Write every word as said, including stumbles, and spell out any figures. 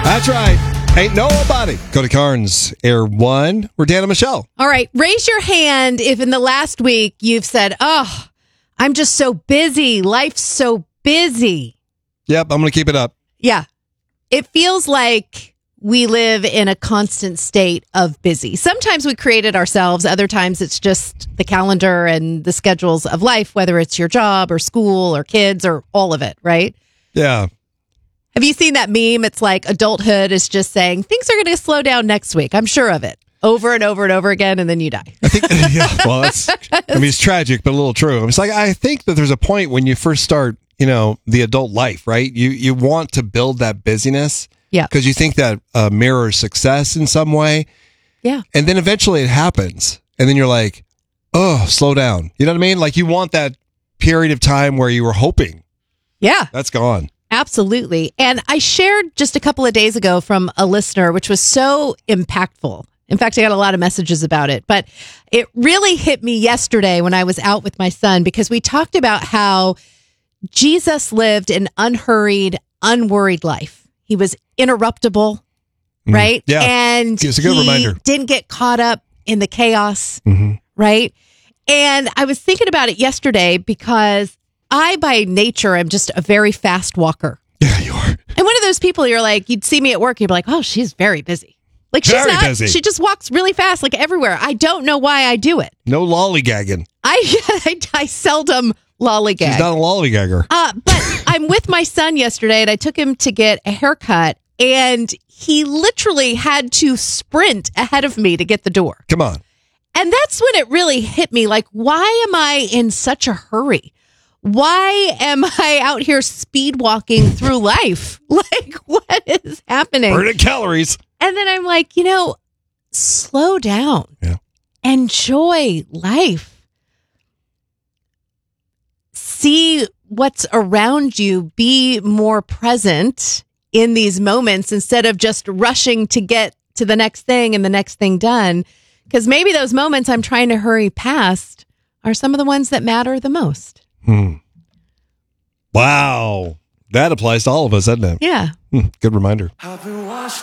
That's right. Ain't nobody. Cody Carnes, Air One. We're Dan and Michelle. All right. Raise your hand if in the last week you've said, oh, I'm just so busy. Life's so busy. Yep, I'm going to keep it up. Yeah. It feels like we live in a constant state of busy. Sometimes we create it ourselves. Other times it's just the calendar and the schedules of life, whether it's your job or school or kids or all of it, right? Yeah. Have you seen that meme? It's like adulthood is just saying things are going to slow down next week. I'm sure of it. Over and over and over again, and then you die. I think, yeah, well, that's, I mean, it's tragic, but a little true. It's like, I think that there's a point when you first start, you know, the adult life, right? You you want to build that busyness. Yeah. Because you think that uh, mirrors success in some way. Yeah. And then eventually it happens. And then you're like, oh, slow down. You know what I mean? Like you want that period of time where you were hoping. Yeah. That's gone. Absolutely. And I shared just a couple of days ago from a listener, which was so impactful. In fact, I got a lot of messages about it, but it really hit me yesterday when I was out with my son because we talked about how Jesus lived an unhurried, unworried life. He was interruptible, mm, right? Yeah. And it's a good he reminder. Didn't get caught up in the chaos, mm-hmm. right? And I was thinking about it yesterday because I, by nature, am just a very fast walker. Yeah, you are. And one of those people, you're like, you'd see me at work, you'd be like, oh, she's very busy. Like she's very not, busy. She just walks really fast, like everywhere. I don't know why I do it. No lollygagging. I I, I seldom lollygag. She's not a lollygagger. Uh, but I'm with my son yesterday, and I took him to get a haircut, and he literally had to sprint ahead of me to get the door. Come on. And that's when it really hit me. Like, why am I in such a hurry? Why am I out here speed walking through life? Like, what is happening? Burning calories. And then I'm like, you know, slow down. Yeah. Enjoy life. See what's around you. Be more present in these moments instead of just rushing to get to the next thing and the next thing done. Because maybe those moments I'm trying to hurry past are some of the ones that matter the most. Hmm. Wow. That applies to all of us, doesn't it? Yeah. Hmm. Good reminder. I've been washed